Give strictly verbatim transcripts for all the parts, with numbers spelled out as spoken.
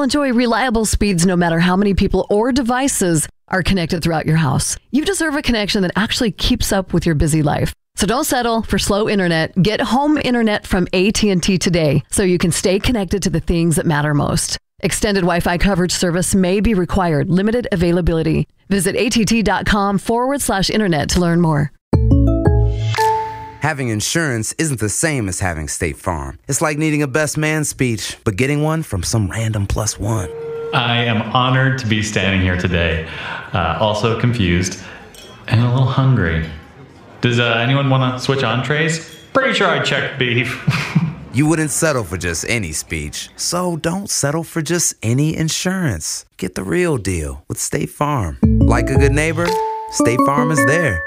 enjoy reliable speeds no matter how many people or devices are connected throughout your house. You deserve a connection that actually keeps up with your busy life. So don't settle for slow internet. Get home internet from A T and T today so you can stay connected to the things that matter most. Extended Wi-Fi coverage service may be required. Limited availability. Visit att.com forward slash internet to learn more. Having insurance isn't the same as having State Farm. It's like needing a best man speech, but getting one from some random plus one. I am honored to be standing here today, uh, also confused and a little hungry. Does uh, anyone want to switch entrees? Pretty sure I checked beef. You wouldn't settle for just any speech, so don't settle for just any insurance. Get the real deal with State Farm. Like a good neighbor, State Farm is there.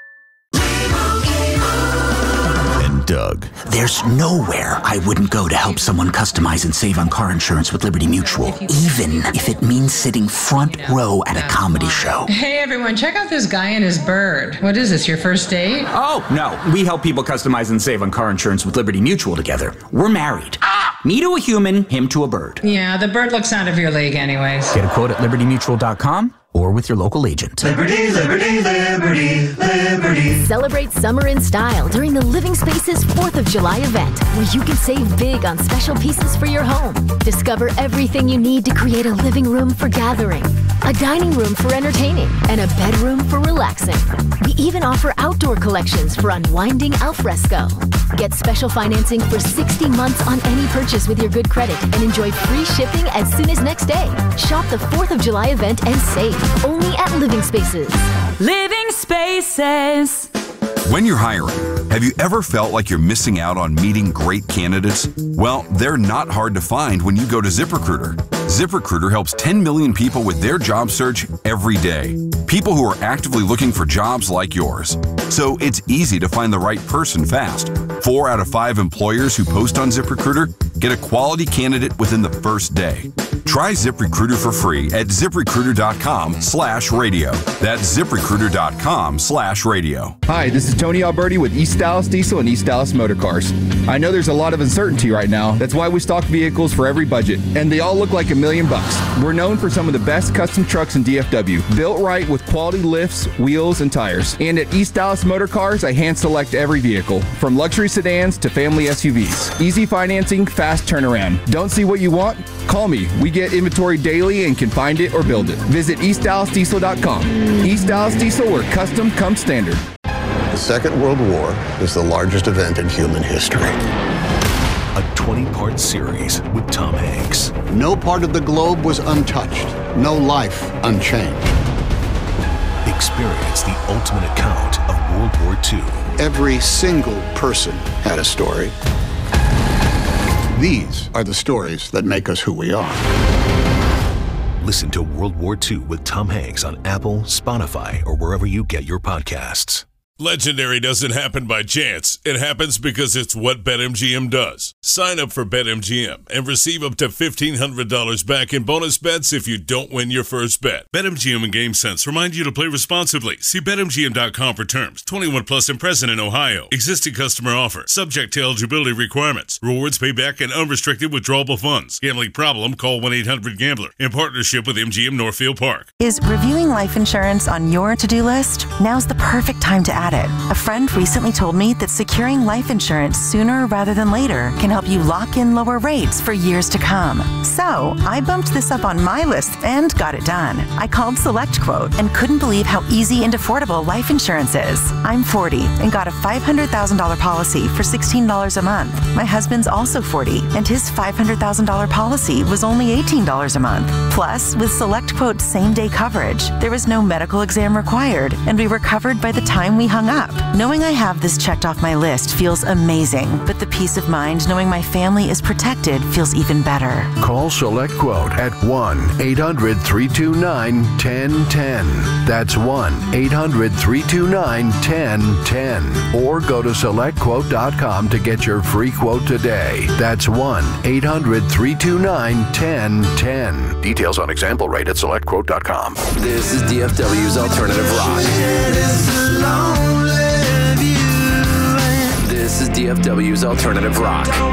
Doug. There's nowhere I wouldn't go to help someone customize and save on car insurance with Liberty Mutual, even if it means sitting front row at a comedy show. Hey everyone, check out this guy and his bird. What is this, your first date? Oh, no. We help people customize and save on car insurance with Liberty Mutual together. We're married. Ah! Me to a human, him to a bird. Yeah, the bird looks out of your league anyways. Get a quote at liberty mutual dot com or with your local agent. Liberty, liberty, liberty, liberty. Celebrate summer in style during the Living Spaces fourth of July event, where you can save big on special pieces for your home. Discover everything you need to create a living room for gathering, a dining room for entertaining, and a bedroom for relaxing. We even offer outdoor collections for unwinding al fresco. Get special financing for sixty months on any purchase with your good credit and enjoy free shipping as soon as next day. Shop the fourth of July event and save. Only at Living Spaces. Living Spaces. When you're hiring, have you ever felt like you're missing out on meeting great candidates? Well, they're not hard to find when you go to ZipRecruiter. ZipRecruiter helps ten million people with their job search every day. People who are actively looking for jobs like yours. So it's easy to find the right person fast. Four out of five employers who post on ZipRecruiter get a quality candidate within the first day. Try ZipRecruiter for free at ZipRecruiter.com slash radio. That's ZipRecruiter.com slash radio. Hi, this is Tony Alberti with East Dallas Diesel and East Dallas Motor Cars. I know there's a lot of uncertainty right now. That's why we stock vehicles for every budget, and they all look like a million bucks. We're known for some of the best custom trucks in D F W, built right with quality lifts, wheels, and tires. And at East Dallas Motor Cars, I hand select every vehicle, from luxury sedans to family S U Vs. Easy financing, fast turnaround. Don't see what you want? Call me. We get inventory daily and can find it or build it. Visit east dallas diesel dot com. East Dallas Diesel, where custom comes standard. The Second World War is the largest event in human history. A twenty-part series with Tom Hanks. No part of the globe was untouched. No life unchanged. Experience the ultimate account of World War Two. Every single person had a story. These are the stories that make us who we are. Listen to World War Two with Tom Hanks on Apple, Spotify, or wherever you get your podcasts. Legendary doesn't happen by chance. It happens because it's what BetMGM does. Sign up for BetMGM and receive up to fifteen hundred dollars back in bonus bets if you don't win your first bet. BetMGM and GameSense remind you to play responsibly. See Bet M G M dot com for terms. twenty-one plus and present in Ohio. Existing customer offer. Subject to eligibility requirements. Rewards payback and unrestricted withdrawable funds. Gambling problem? Call one eight hundred gambler. In partnership with M G M Northfield Park. Is reviewing life insurance on your to-do list? Now's the perfect time to add it. A friend recently told me that securing life insurance sooner rather than later can help you lock in lower rates for years to come. So I bumped this up on my list and got it done. I called SelectQuote and couldn't believe how easy and affordable life insurance is. I'm forty and got a five hundred thousand dollars policy for sixteen dollars a month. My husband's also forty and his five hundred thousand dollars policy was only eighteen dollars a month. Plus, with SelectQuote's same-day coverage, there was no medical exam required and we were covered by the time we hung up. Knowing I have this checked off my list feels amazing, but the peace of mind knowing my family is protected feels even better. Call SelectQuote at one eight hundred three two nine one zero one zero. That's one eight hundred three two nine one zero one zero. Or go to select quote dot com to get your free quote today. That's one eight hundred three two nine one zero one zero. Details on example rate at select quote dot com. This is D F W's Alternative Rock. This is D F W's Alternative Rock.